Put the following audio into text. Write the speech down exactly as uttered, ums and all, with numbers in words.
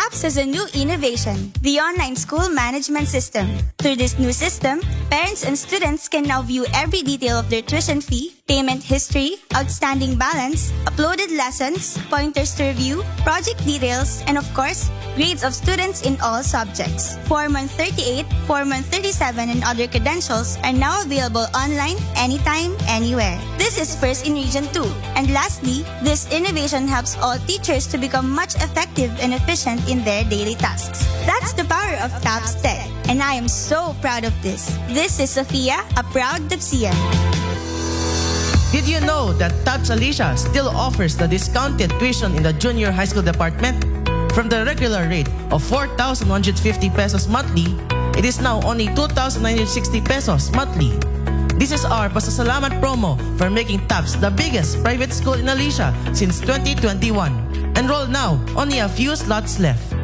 TAPS has a new innovation, the online school management system. Through this new system, parents and students can now view every detail of their tuition fee, payment history, outstanding balance, uploaded lessons, pointers to review, project details, and of course, grades of students in all subjects. Form one thirty-eight, Form one thirty-seven, and other credentials are now available online anytime, anywhere. This is first in Region two. And lastly, this innovation helps all teachers to become much effective and efficient in their daily tasks. That's the power of TAPS Tech, and I am so proud of this. This is Sophia, a proud Tapsian. Did you know that TAPS Alicia still offers the discounted tuition in the junior high school department? From the regular rate of four thousand one hundred fifty pesos monthly, it is now only two thousand nine hundred sixty pesos monthly. This is our pasasalamat promo for making TAPS the biggest private school in Alicia since twenty twenty-one. Enroll now, only a few slots left.